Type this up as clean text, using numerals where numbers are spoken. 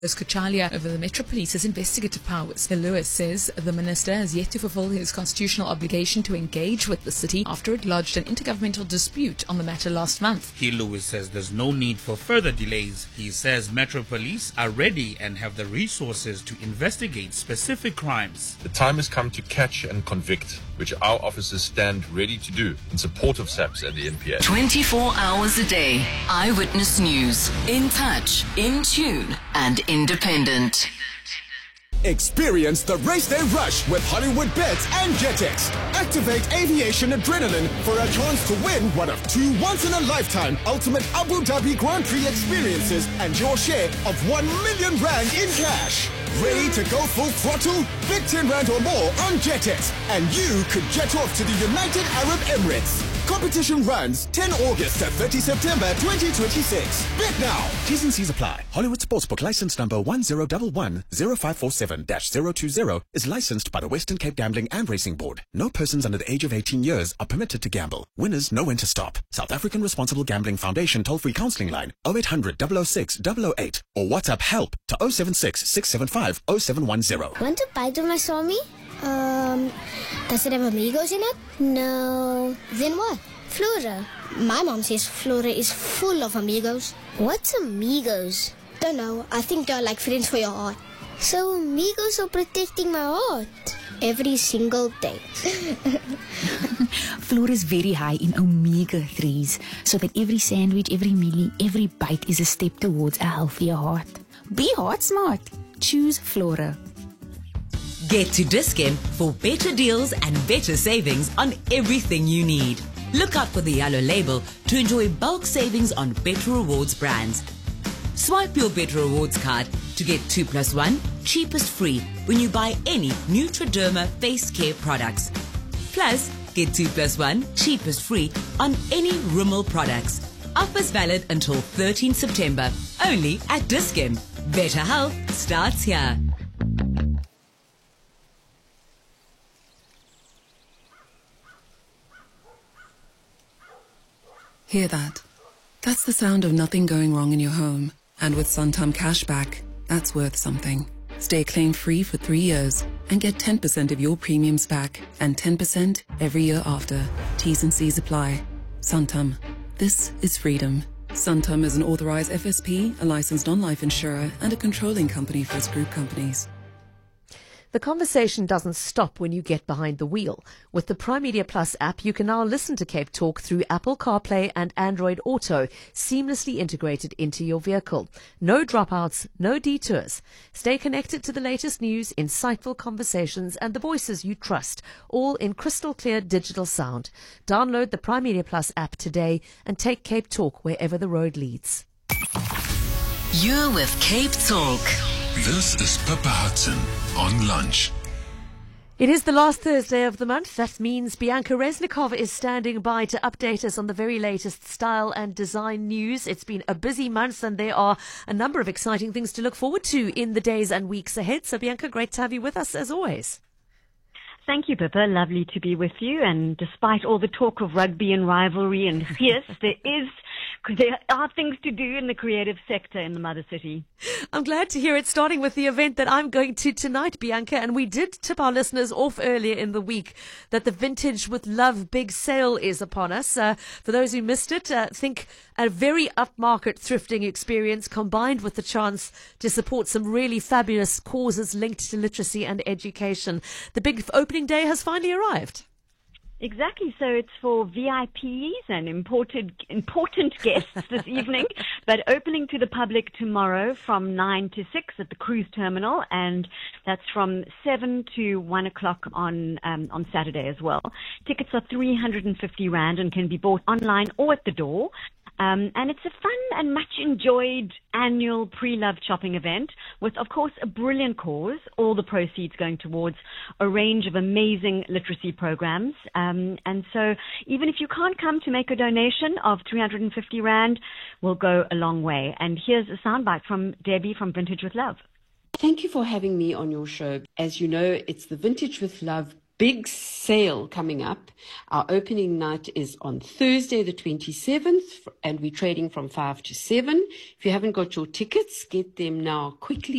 Kuchalia over the Metro Police's investigative powers. Lewis says the minister has yet to fulfill his constitutional obligation to engage with the city after it lodged an intergovernmental dispute on the matter last month. Lewis says there's no need for further delays. He says Metro Police are ready and have the resources to investigate specific crimes. The time has come to catch and convict, which our officers stand ready to do in support of SAPS and the NPA. 24 hours a day. Eyewitness News. In touch, in tune, and independent. Experience the race day rush with Hollywood Bets and JetX. Activate aviation adrenaline for a chance to win one of 2 once-in-a-lifetime ultimate Abu Dhabi Grand Prix experiences and your share of 1 million rand in cash. Ready to go full throttle? Big 10 rand or more on JetX, and you could jet off to the United Arab Emirates. Competition runs 10 August to 30 September 2026. Bet now. T's and C's apply. Hollywood Sportsbook license number 1011-0547-020 is licensed by the Western Cape Gambling and Racing Board. No persons under the age of 18 years are permitted to gamble. Winners know when to stop. South African Responsible Gambling Foundation toll-free counseling line 0800 006 008 or WhatsApp help to 076 675 0710. Want to bite of my Swami? Does it have amigos in it? No. Then what? Flora. My mom says Flora is full of amigos. What's amigos? Don't know. I think they're like friends for your heart. So amigos are protecting my heart every single day. Flora is very high in omega-3s, so that every sandwich, every mealie, every bite is a step towards a healthier heart. Be heart smart. Choose Flora. Get to Dis-Chem for better deals and better savings on everything you need. Look out for the yellow label to enjoy bulk savings on Better Rewards brands. Swipe your Better Rewards card to get 2+1 cheapest free when you buy any Nutriderma face care products. Plus, get 2+1 cheapest free on any Rimmel products. Offers valid until 13 September, only at Dis-Chem. Better health starts here. Hear that? That's the sound of nothing going wrong in your home. And with Santam Cashback, that's worth something. Stay claim-free for 3 years and get 10% of your premiums back and 10% every year after. T's and C's apply. Santam. This is freedom. Santam is an authorized FSP, a licensed non-life insurer, and a controlling company for its group companies. The conversation doesn't stop when you get behind the wheel. With the Prime Media Plus app, you can now listen to Cape Talk through Apple CarPlay and Android Auto, seamlessly integrated into your vehicle. No dropouts, no detours. Stay connected to the latest news, insightful conversations, and the voices you trust, all in crystal clear digital sound. Download the Prime Media Plus app today and take Cape Talk wherever the road leads. You're with Cape Talk. This is Pippa Hudson on Lunch. It is the last Thursday of the month. That means Bianca Reznikov is standing by to update us on the very latest style and design news. It's been a busy month and there are a number of exciting things to look forward to in the days and weeks ahead. So Bianca, great to have you with us as always. Thank you, Pippa. Lovely to be with you. And despite all the talk of rugby and rivalry and fierce, there are things to do in the creative sector in the Mother City. I'm glad to hear it, starting with the event that I'm going to tonight, Bianca. And we did tip our listeners off earlier in the week that the Vintage with Love big sale is upon us. For those who missed it, think a very upmarket thrifting experience combined with the chance to support some really fabulous causes linked to literacy and education. The big opening day has finally arrived. Exactly. So it's for VIPs and important guests this evening, but opening to the public tomorrow from 9 to 6 at the cruise terminal, and that's from 7 to 1 o'clock on Saturday as well. Tickets are 350 Rand and can be bought online or at the door. And it's a fun and much enjoyed annual pre-loved shopping event with, of course, a brilliant cause, all the proceeds going towards a range of amazing literacy programs. And so even if you can't come to make a donation of 350 Rand, will go a long way. And here's a soundbite from Debbie from Vintage with Love. Thank you for having me on your show. As you know, it's the Vintage with Love big sale coming up. Our opening night is on Thursday the 27th, and we're trading from 5 to 7. If you haven't got your tickets, get them now quickly.